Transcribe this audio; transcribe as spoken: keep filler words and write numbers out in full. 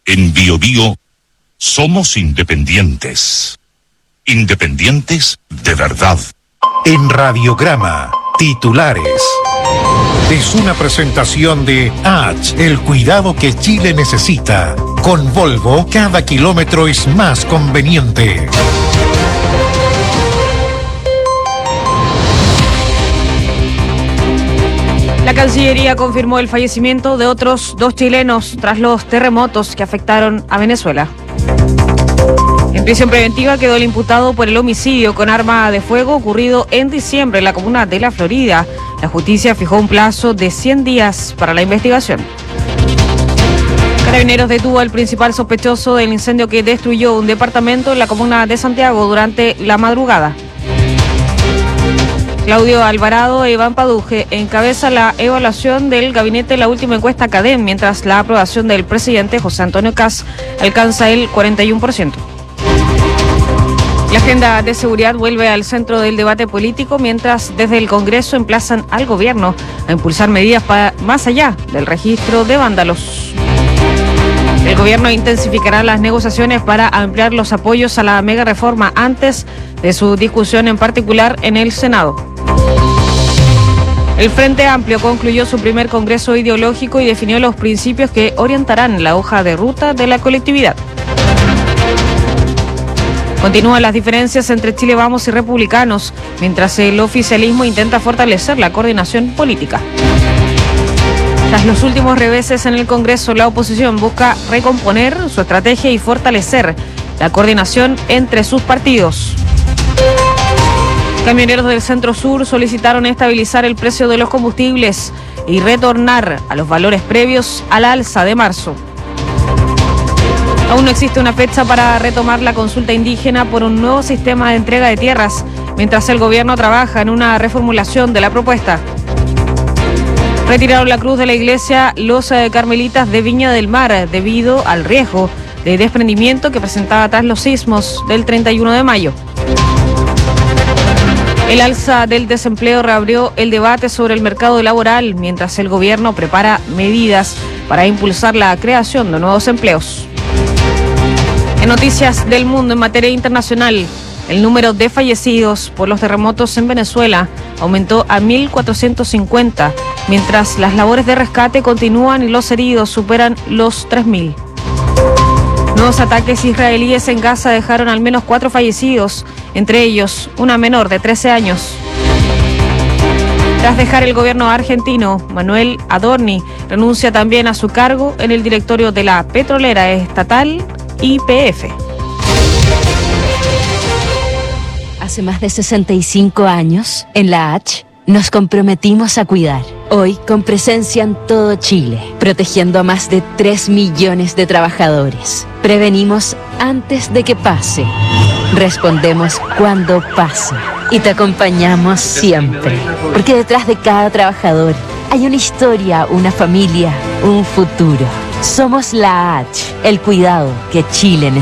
En Bio Bio somos independientes. Independientes de verdad. En Radiograma, titulares. Es una presentación de H, el cuidado que Chile necesita. Con Volvo, cada kilómetro es más conveniente. La Cancillería confirmó el fallecimiento de otros dos chilenos tras los terremotos que afectaron a Venezuela. En prisión preventiva quedó el imputado por el homicidio con arma de fuego ocurrido en diciembre en la comuna de La Florida. La justicia fijó un plazo de cien días para la investigación. Carabineros detuvo al principal sospechoso del incendio que destruyó un departamento en la comuna de Santiago durante la madrugada. Claudio Alvarado e Iván Paduje encabeza la evaluación del gabinete en la última encuesta CADEM, mientras la aprobación del presidente José Antonio Kast alcanza el cuarenta y uno por ciento. La agenda de seguridad vuelve al centro del debate político, mientras desde el Congreso emplazan al gobierno a impulsar medidas para, más allá del registro de vándalos. El gobierno intensificará las negociaciones para ampliar los apoyos a la mega reforma antes de su discusión en particular en el Senado. El Frente Amplio concluyó su primer congreso ideológico y definió los principios que orientarán la hoja de ruta de la colectividad. Continúan las diferencias entre Chile Vamos y republicanos, mientras el oficialismo intenta fortalecer la coordinación política. Tras los últimos reveses en el Congreso, la oposición busca recomponer su estrategia y fortalecer la coordinación entre sus partidos. Camioneros del Centro Sur solicitaron estabilizar el precio de los combustibles y retornar a los valores previos al alza de marzo. Aún no existe una fecha para retomar la consulta indígena por un nuevo sistema de entrega de tierras, mientras el gobierno trabaja en una reformulación de la propuesta. Retiraron la cruz de la iglesia los eh, carmelitas de Viña del Mar debido al riesgo de desprendimiento que presentaba tras los sismos del treinta y uno de mayo. El alza del desempleo reabrió el debate sobre el mercado laboral, mientras el gobierno prepara medidas para impulsar la creación de nuevos empleos. En noticias del mundo en materia internacional, el número de fallecidos por los terremotos en Venezuela aumentó a mil cuatrocientos cincuenta, mientras las labores de rescate continúan y los heridos superan los tres mil. Nuevos ataques israelíes en Gaza dejaron al menos cuatro fallecidos, entre ellos una menor de trece años. Tras dejar el gobierno argentino, Manuel Adorni renuncia también a su cargo en el directorio de la petrolera estatal Y P F. Hace más de sesenta y cinco años, en la H, nos comprometimos a cuidar. Hoy, con presencia en todo Chile, protegiendo a más de tres millones de trabajadores. Prevenimos antes de que pase. Respondemos cuando pasa. Y te acompañamos siempre. Porque detrás de cada trabajador hay una historia, una familia, un futuro. Somos la H, el cuidado que Chile necesita.